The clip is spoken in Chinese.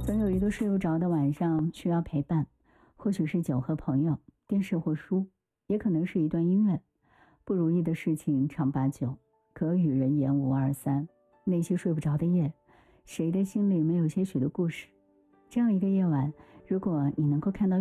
总有一个睡不着的晚上需要陪伴，或许是酒和朋友，电视或书，也可能是一段音乐。不如意的事情常八九，可与人言无二三。那些睡不着的夜，谁的心里没有些许的故事？这样一个夜晚，如果你能够看到